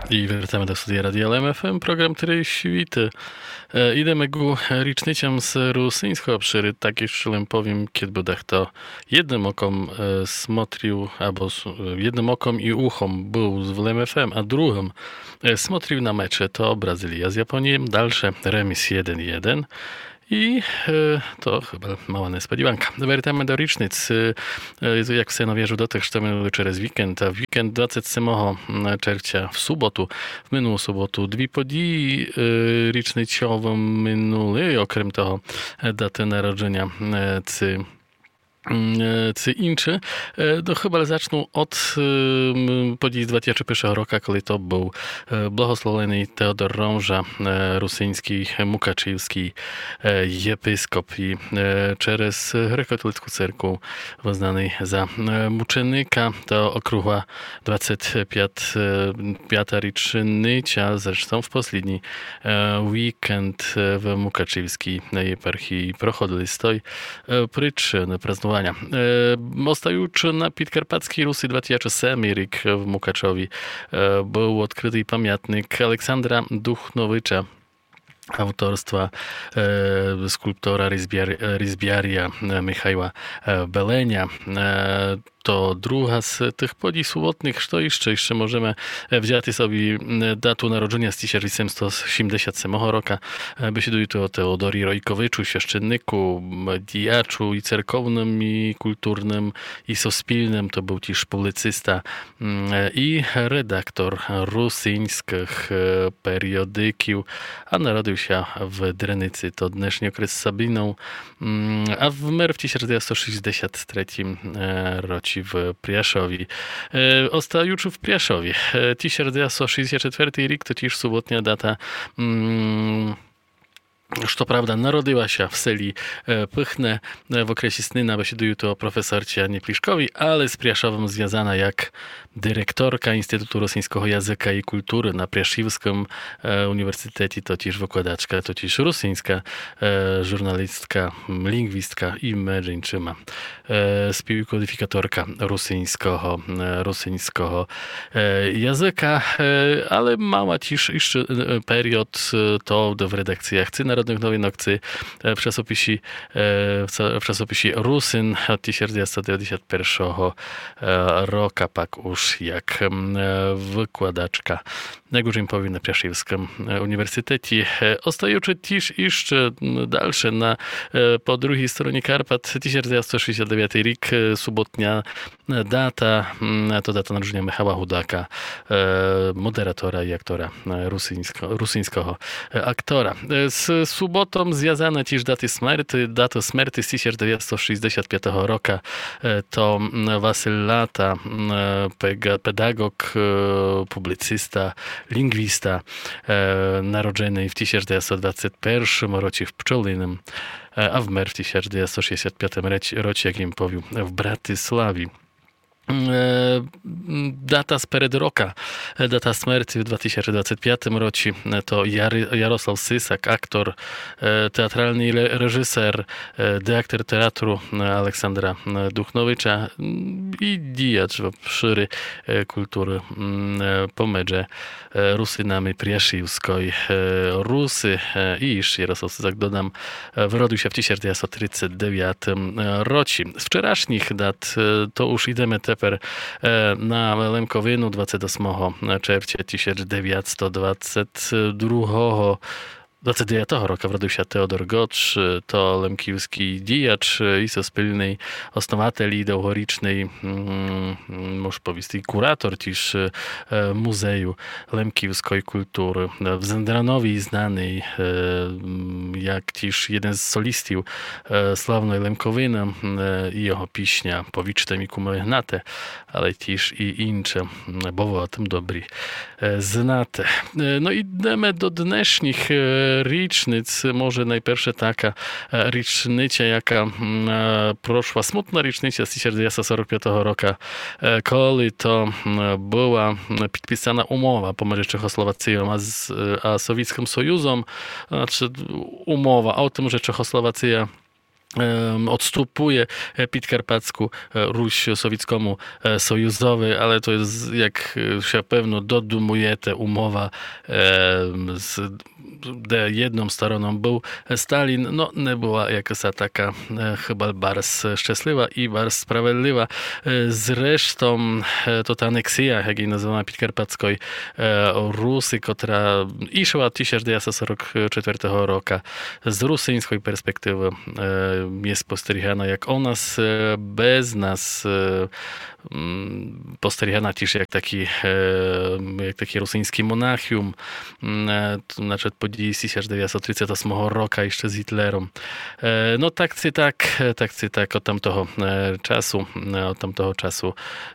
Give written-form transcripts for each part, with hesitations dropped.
І вертаємо до студії Радіо ЛМФМ, програм «Три світи». Ідемо річницям з русинського обширу, так і що powiem, kiedy by kto jednym okom smotrił, albo jednym okom i uchom był w LMFM, a drugim smotrił na mecze, to Brazylia z Japonią, dalsze remis 1-1. I to chyba mała niespodziewanka. Wracamy do rocznic. Jak все нав'яжу до тих, що минули через вікенд. В вікенд 27 червня в суботу, в минулу суботу, дві події річничово минули, окрім того, дати народження Ці інші, то chyba zaczną od podii z 2001 roku, kiedy to był błogosławiony Teodor Rąża, rusyński, mukaczywski episkop i przez grekokatolicką cerkiew uznany za muczenika. To okrągła 25. rocznica, zresztą w последний weekend w mukaczywskiej eparchii prochodzili stoj przyczyny praznowania. Остаючи на Підкарпатській Русі 27-й рік в Мукачеві був відкритий пам'ятник Олександра Духновича, autorstwa skulptora Rізбярія Michała Belenia. To druga z tych podii słowotnych, co jeszcze możemy wziąć sobie datu narodzenia z 1877 roku. Бесідує o Teodorі Rojkowiczu, świeszczenniku, diaczu i cerkownym, i kulturnym, i sospilnym. To był też publicysta i redaktor rusyńskich periodykiów, a narodził się w Drenicy, to dnešní okres Sabiną, a wmer w 1963 roku w Priaszowie. Ostajuczy w Priaszowie. 1964 rok to też sobotnia data. Що правда, народилася в селі Пихне в окресі Снина, бесідує то професорці Анні Плішковій, але з Пряшовим зв'язана як директорка Інституту російського язика і культури на Пряшівському університеті, то теж викладачка, то теж російська журналістка, лінгвістка і меджинчима, співкодифікаторка російського язика, але мała też jeszcze period to w redakcjach Narodnych Nowinok w czasopisie Rusyn od 1991 roku, pak już jak wykładaczka na Górzym Powie na Piaszywskim Uniwersytecie. Ostajuczy też jeszcze dalsze po drugiej stronie Karpat 1969 rok, subotnia data, to data narodzenia Michała Hudaka, moderatora i aktora rusyńskiego aktora. Z sobotą związane też daty śmierci z 1965 roku. To Wasyl Lata, pedagog, publicysta, lingwista, narodzony w 1921 roku w Pczolinym, a wmer w 1965 roku, jak im powiedział, w Bratysławie. Data spred roka, data śmierci w 2025 roku to Jarosław Sysak, aktor, teatralny reżyser, dyrektor teatru Aleksandra Duchnowicza i diacz w obszary kultury po medze Rusynami Priaszywskiej. Rusy i jeszcze Jarosław Sysak, dodam, wyrodził się w 1939 roku. Z wczorajszych dat to już idziemy na Lemkowinu 28 czerwca 1929 roku wrodził się Teodor Gocz, to lemkiewski dijacz i sospilny osnowatel i długowieczny, można powiedzieć, kurator też Muzeum Lemkiewskiej Kultury. W Zendranowi znany jak też jeden z solistów sławnej Lemkowiny i jego piśnia Powiczte mi kumognate, ale też i inne, bo o tym dobry znate. No i idziemy do dnešních rocznic, może najpierw taka rocznica, jaka proszła, smutna rocznica z 1945 roku, kiedy to była podpisana umowa pomiędzy Czechosłowacją a Sowieckim Sojuzem, znaczy umowa o tym, że Czechosłowacja odstupuje Підкарпатську Русь Совєтському Союзові, але то jest, jak się pewno dodumujete, umowa, де jedną stroną był Stalin, no nie była jakaś taka chyba bardzo szczęśliwa i bardzo sprawiedliwa. Zresztą to ta aneksja, jak jej nazywano Підкарпатської Rusy, która išła 1944 roku z rosyjskiej perspektywy jest postrzegana jak o nas, bez nas postrzegana też jak taki rosyjski monachium, to znaczy podії 1938 roku jeszcze z Hitlerem. No tak czy tak od tamtego czasu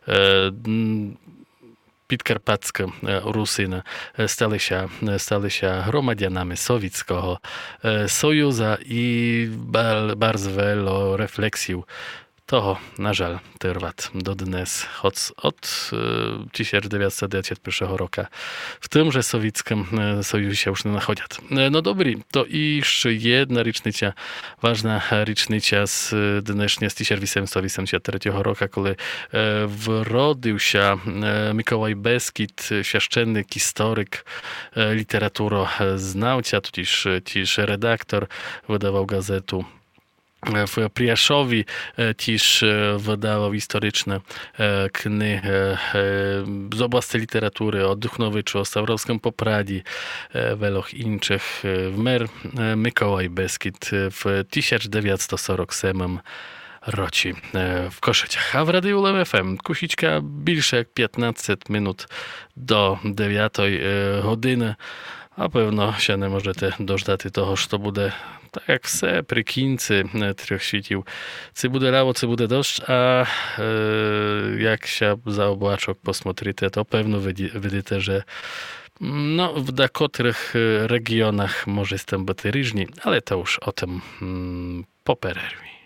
Підкарпатські русини стали się громадянами Совєтського Союзу і bardzo wielu refleksji toho, na żal, trwać do dnes, od 1991 roku. W tymże Sowieckim Sojuzie się już nie nachodzą. No dobry, to jeszcze jedna rocznica, ważna rocznica z dnesznia z 1883 roku, kiedy wrodził się Mikołaj Beskid, świeszczenny historyk, literaturoznawca, też redaktor, wydawał gazetu w Priaszowi, też wydawał historyczne knihy z oblasti literatury o Duchnowiczu, o Stawrowskim Popradzi, wielu innych. Wmer Mikołaj Beskid w 1947 roці в Кошицях. А в Радіо Лем ФМ кусічка більше як 15 минут до 9 години. A pewno się nie możecie dożdać tego, że to będzie tak jak все при кінці трьох світів. Це буде лаво, це буде дощ, а jak się za obłaczok posмотрите, to pewno widzicie, że no, w niektórych regionach może jestem być różni, ale to już o tym po przerwie.